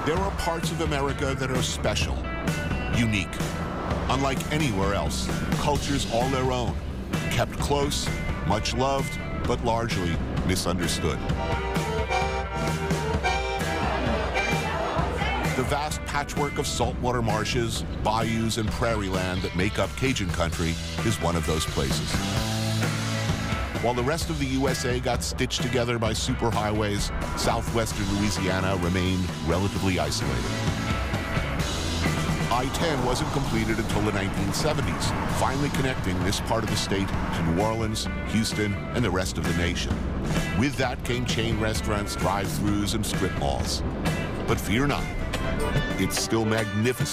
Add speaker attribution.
Speaker 1: There are parts of America that are special, unique. Unlike anywhere else, cultures all their own, kept close, much loved, but largely misunderstood. The vast patchwork of saltwater marshes, bayous, and prairie land that make up Cajun country is one of those places. While the rest of the USA got stitched together by superhighways, southwestern Louisiana remained relatively isolated. I-10 wasn't completed until the 1970s, finally connecting this part of the state to New Orleans, Houston, and the rest of the nation. With that came chain restaurants, drive-thrus, and strip malls. But fear not, it's still magnificent.